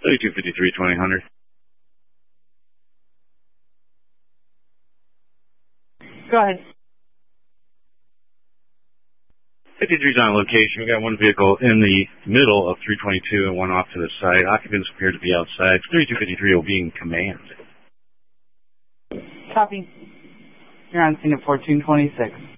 3253 2000. Go ahead. 53's on location. We got one vehicle in the middle of 322 and one off to the side. Occupants appear to be outside. 3253 will be in command. Copy. You're on scene at 1426.